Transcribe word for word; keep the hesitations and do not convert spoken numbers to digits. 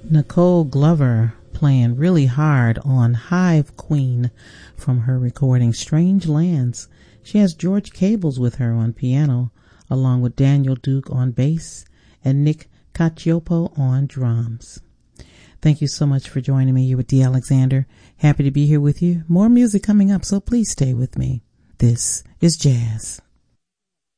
Nicole Glover playing really hard on Hive Queen from her recording Strange Lands. She has George Cables with her on piano, along with Daniel Duke on bass and Nick Cacioppo on drums. Thank you so much for joining me. You with Dee Alexander. Happy to be here with you. More music coming up, so please stay with me. This is Jazz.